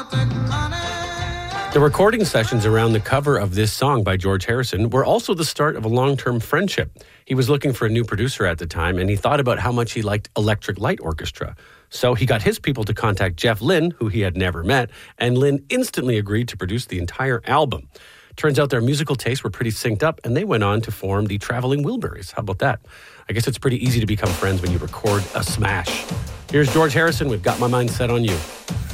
The recording sessions around the cover of this song by George Harrison were also the start of a long-term friendship. He was looking for a new producer at the time, and he thought about how much he liked Electric Light Orchestra. So he got his people to contact Jeff Lynne, who he had never met, and Lynne instantly agreed to produce the entire album. Turns out their musical tastes were pretty synced up, and they went on to form the Traveling Wilburys. How about that? I guess it's pretty easy to become friends when you record a smash. Here's George Harrison with Got My Mind Set on You.